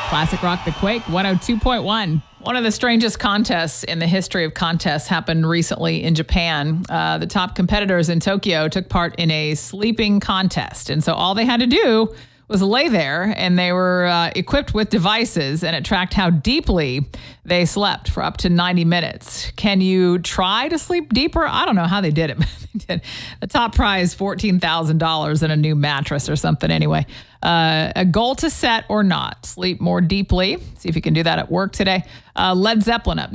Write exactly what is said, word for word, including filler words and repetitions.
Classic Rock The Quake, one oh two point one. One of the strangest contests in the history of contests happened recently in Japan. Uh, the top competitors in Tokyo took part in a sleeping contest. And so all they had to do was lay there, and they were uh, equipped with devices, and it tracked how deeply they slept for up to ninety minutes. Can you try to sleep deeper? I don't know how they did it. But they did. The top prize, fourteen thousand dollars and a new mattress or something anyway. Uh, a goal to set or not. Sleep more deeply. See if you can do that at work today. Uh, Led Zeppelin up